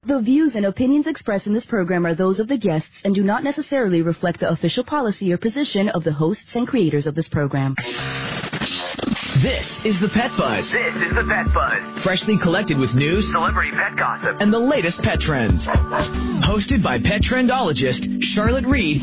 The views and opinions expressed in this program are those of the guests and do not necessarily reflect the official policy or position of the hosts and creators of this program. This is the Pet Buzz. This is the Pet Buzz. Freshly collected with news, celebrity pet gossip, and the latest pet trends. Hosted by pet trendologist Charlotte Reed.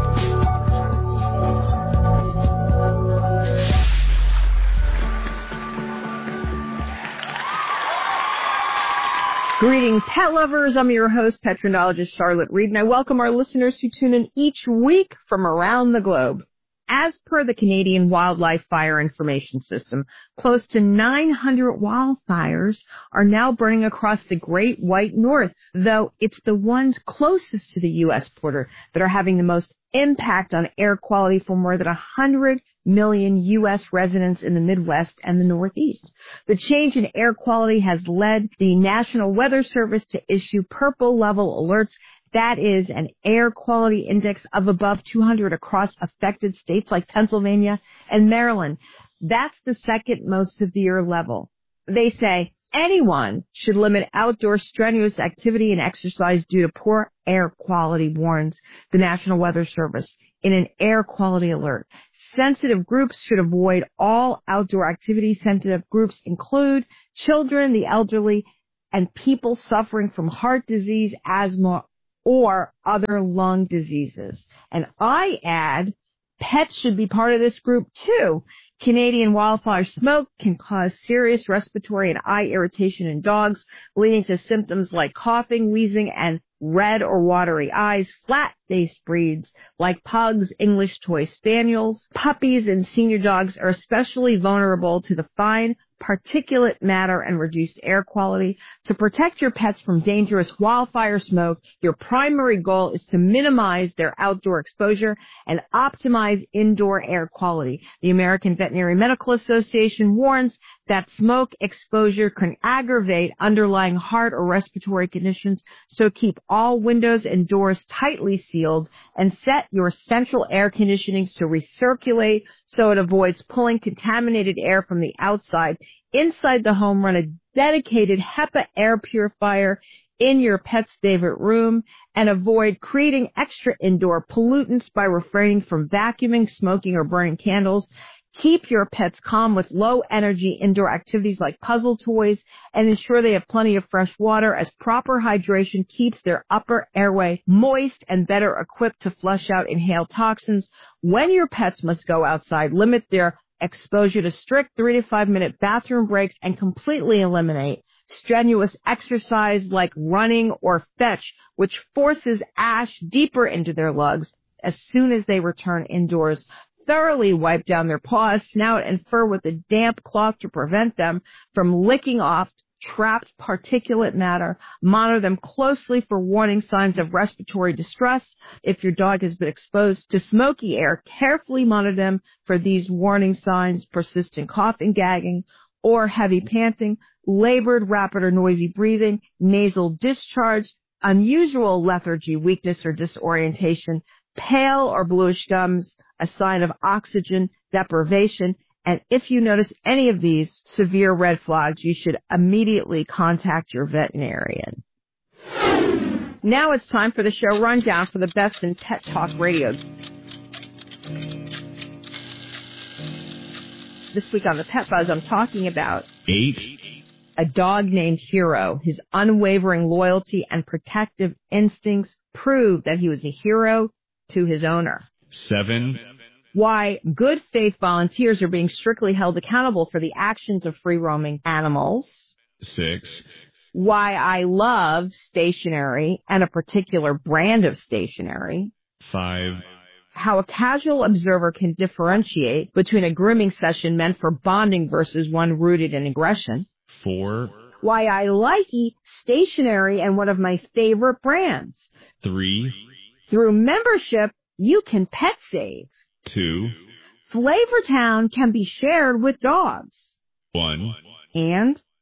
Greetings, pet lovers. I'm your host, pet trendologist Charlotte Reed, and I welcome our listeners who tune in each week from around the globe. As per the Canadian Wildlife Fire Information System, close to 900 wildfires are now burning across the Great White North, though it's the ones closest to the U.S. border that are having the most impact on air quality for more than 100 million U.S. residents in the Midwest and the Northeast. The change in air quality has led the National Weather Service to issue purple level alerts. That is an air quality index of above 200 across affected states like Pennsylvania and Maryland. That's the second most severe level. They say anyone should limit outdoor strenuous activity and exercise due to poor air quality, warns the National Weather Service in an air quality alert. Sensitive groups should avoid all outdoor activities. Sensitive groups include children, the elderly, and people suffering from heart disease, asthma, or other lung diseases. And I add, pets should be part of this group too. Canadian wildfire smoke can cause serious respiratory and eye irritation in dogs, leading to symptoms like coughing, wheezing, and red or watery eyes. Flat-faced breeds like pugs, English toy spaniels, puppies, and senior dogs are especially vulnerable to the fine particulate matter and reduced air quality. To protect your pets from dangerous wildfire smoke, your primary goal is to minimize their outdoor exposure and optimize indoor air quality. The American Veterinary Medical Association warns that smoke exposure can aggravate underlying heart or respiratory conditions, so keep all windows and doors tightly sealed and set your central air conditioning to recirculate so it avoids pulling contaminated air from the outside. Inside the home, run a dedicated HEPA air purifier in your pet's favorite room and avoid creating extra indoor pollutants by refraining from vacuuming, smoking, or burning candles. Keep your pets calm with low-energy indoor activities like puzzle toys and ensure they have plenty of fresh water, as proper hydration keeps their upper airway moist and better equipped to flush out inhaled toxins. When your pets must go outside, limit their exposure to strict 3 to 5 minute bathroom breaks and completely eliminate strenuous exercise like running or fetch, which forces ash deeper into their lungs as soon as they return indoors. Thoroughly wipe down their paws, snout, and fur with a damp cloth to prevent them from licking off trapped particulate matter. Monitor them closely for warning signs of respiratory distress. If your dog has been exposed to smoky air, carefully monitor them for these warning signs: persistent coughing, gagging, or heavy panting, labored, rapid, or noisy breathing, nasal discharge, unusual lethargy, weakness, or disorientation, pale or bluish gums, a sign of oxygen deprivation. And if you notice any of these severe red flags, you should immediately contact your veterinarian. Now it's time for the show rundown for the best in Pet Talk Radio. This week on the Pet Buzz, I'm talking about 8. A dog named Hero. His unwavering loyalty and protective instincts proved that he was a hero to his owner. 7. Why good faith volunteers are being strictly held accountable for the actions of free-roaming animals. 6. Why I love stationery and a particular brand of stationery. 5. How a casual observer can differentiate between a grooming session meant for bonding versus one rooted in aggression. 4. Why I like stationery and one of my favorite brands. 3. Through membership, you can pet save. 2. Flavortown can be shared with dogs. 1. And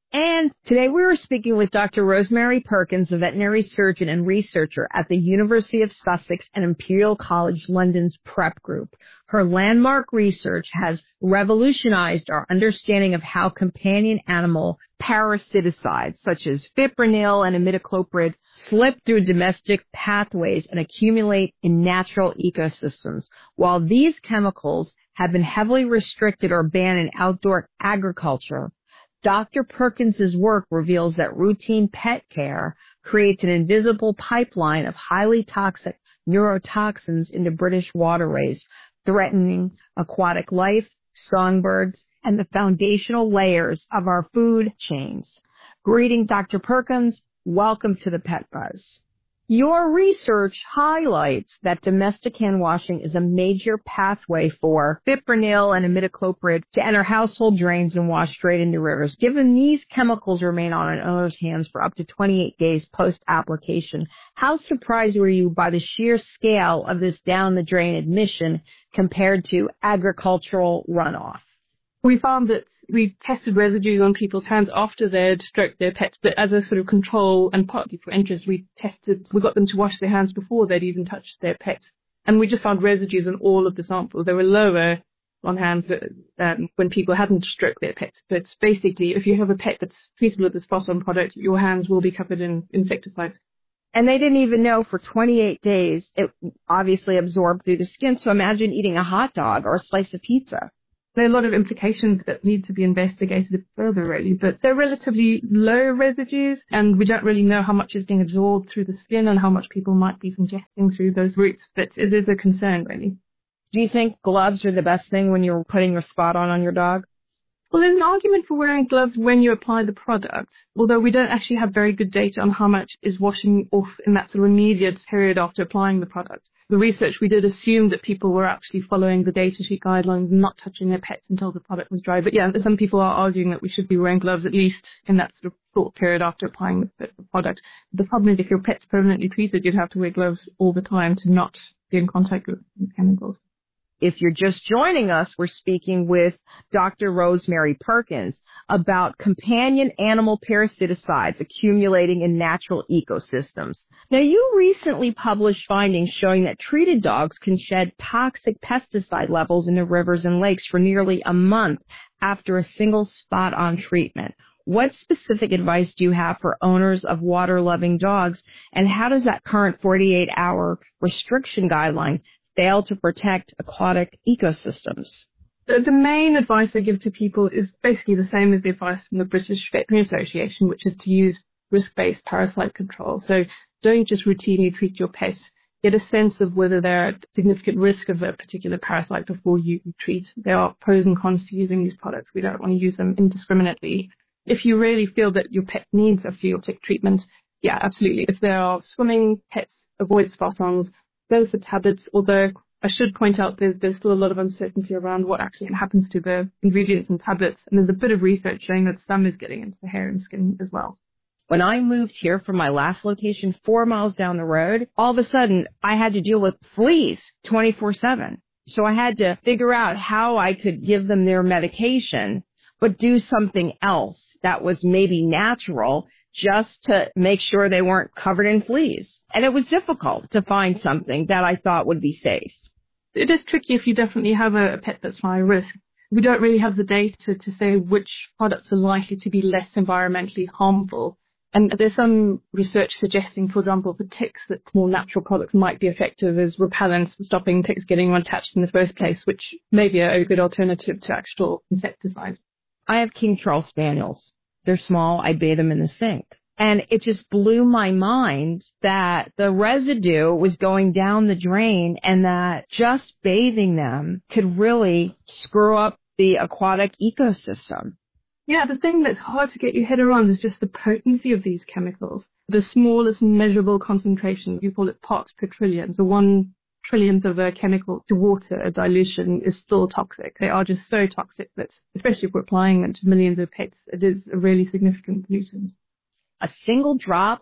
And today we were speaking with Dr. Rosemary Perkins, a veterinary surgeon and researcher at the University of Sussex and Imperial College London's PrEP group. Her landmark research has revolutionized our understanding of how companion animal parasiticides, such as fipronil and imidacloprid, slip through domestic pathways and accumulate in natural ecosystems. While these chemicals have been heavily restricted or banned in outdoor agriculture, Dr. Perkins's work reveals that routine pet care creates an invisible pipeline of highly toxic neurotoxins into British waterways, threatening aquatic life, songbirds, and the foundational layers of our food chains. Greeting, Dr. Perkins. Welcome to the Pet Buzz. Your research highlights that domestic hand washing is a major pathway for fipronil and imidacloprid to enter household drains and wash straight into rivers. Given these chemicals remain on an owner's hands for up to 28 days post-application, how surprised were you by the sheer scale of this down-the-drain admission compared to agricultural runoff? We found that we tested residues on people's hands after they'd stroked their pets, but as a sort of control and partly for interest, we got them to wash their hands before they'd even touched their pets. And we just found residues on all of the samples. They were lower on hands than when people hadn't stroked their pets. But basically, if you have a pet that's treatable with the spot-on product, your hands will be covered in insecticides. And they didn't even know for 28 days it obviously absorbed through the skin. So imagine eating a hot dog or a slice of pizza. There are a lot of implications that need to be investigated further, really, but they're relatively low residues, and we don't really know how much is being absorbed through the skin and how much people might be ingesting through those routes, but it is a concern, really. Do you think gloves are the best thing when you're putting your spot on your dog? Well, there's an argument for wearing gloves when you apply the product, although we don't actually have very good data on how much is washing off in that sort of immediate period after applying the product. The research we did assumed that people were actually following the data sheet guidelines and not touching their pets until the product was dry. But yeah, some people are arguing that we should be wearing gloves at least in that sort of short period after applying the product. The problem is if your pet's permanently treated, you'd have to wear gloves all the time to not be in contact with chemicals. If you're just joining us, we're speaking with Dr. Rosemary Perkins about companion animal parasiticides accumulating in natural ecosystems. Now, you recently published findings showing that treated dogs can shed toxic pesticide levels into rivers and lakes for nearly a month after a single spot-on treatment. What specific advice do you have for owners of water-loving dogs, and how does that current 48-hour restriction guideline fail to protect aquatic ecosystems? The main advice I give to people is basically the same as the advice from the British Veterinary Association, which is to use risk-based parasite control. So don't just routinely treat your pets. Get a sense of whether they're at significant risk of a particular parasite before you treat. There are pros and cons to using these products. We don't want to use them indiscriminately. If you really feel that your pet needs a field tick treatment, yeah, absolutely. If there are swimming pets, avoid spot-ons. Go for tablets, although I should point out there's still a lot of uncertainty around what actually happens to the ingredients in tablets, and there's a bit of research showing that some is getting into the hair and skin as well. When I moved here from my last location 4 miles down the road, all of a sudden I had to deal with fleas 24/7. So I had to figure out how I could give them their medication, but do something else that was maybe natural just to make sure they weren't covered in fleas. And it was difficult to find something that I thought would be safe. It is tricky if you definitely have a pet that's high risk. We don't really have the data to say which products are likely to be less environmentally harmful. And there's some research suggesting, for example, for ticks, that more natural products might be effective as repellents, stopping ticks getting attached in the first place, which may be a good alternative to actual insecticides. I have King Charles Spaniels. They're small. I bathe them in the sink. And it just blew my mind that the residue was going down the drain and that just bathing them could really screw up the aquatic ecosystem. Yeah, the thing that's hard to get your head around is just the potency of these chemicals. The smallest measurable concentration, you call it parts per trillion, so 1 trillionth of a chemical to water, a dilution, is still toxic. They are just so toxic that, especially if we're applying them to millions of pets, it is a really significant pollutant. A single drop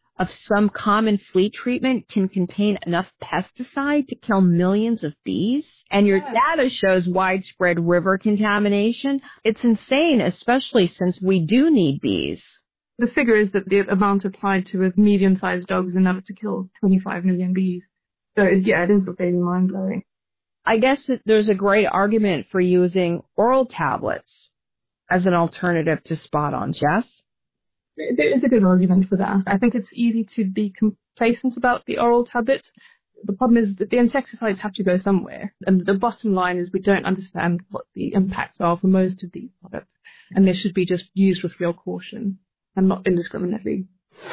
of some common flea treatment can contain enough pesticide to kill millions of bees. And your data shows widespread river contamination. It's insane, especially since we do need bees. The figure is that the amount applied to a medium-sized dog is enough to kill 25 million bees. So, yeah, it is really mind-blowing. I guess that there's a great argument for using oral tablets as an alternative to spot-on, Jess. There is a good argument for that. I think it's easy to be complacent about the oral tablets. The problem is that the insecticides have to go somewhere. And the bottom line is we don't understand what the impacts are for most of these products. And they should be just used with real caution and not indiscriminately.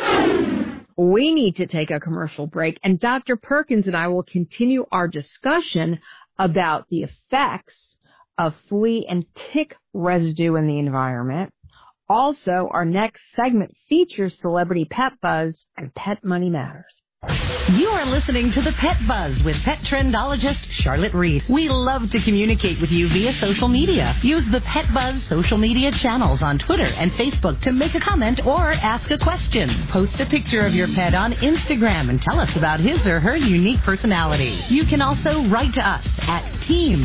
We need to take a commercial break, and Dr. Perkins and I will continue our discussion about the effects of flea and tick residue in the environment. Also, our next segment features Celebrity Pet Buzz and Pet Money Matters. You are listening to The Pet Buzz with pet trendologist Charlotte Reed. We love to communicate with you via social media. Use the Pet Buzz social media channels on Twitter and Facebook to make a comment or ask a question. Post a picture of your pet on Instagram and tell us about his or her unique personality. You can also write to us at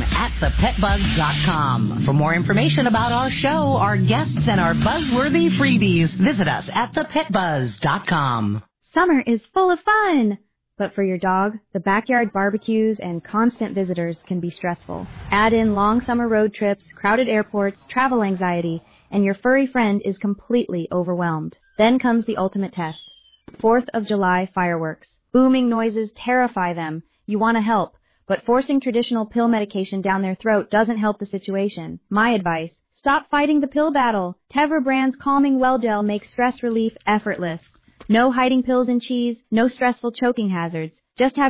team@thepetbuzz.com. For more information about our show, our guests, and our buzzworthy freebies, visit us at thepetbuzz.com. Summer is full of fun! But for your dog, the backyard barbecues and constant visitors can be stressful. Add in long summer road trips, crowded airports, travel anxiety, and your furry friend is completely overwhelmed. Then comes the ultimate test. 4th of July fireworks. Booming noises terrify them. You want to help, but forcing traditional pill medication down their throat doesn't help the situation. My advice, stop fighting the pill battle. Tevra brand's calming well gel makes stress relief effortless. No hiding pills in cheese, no stressful choking hazards. Just have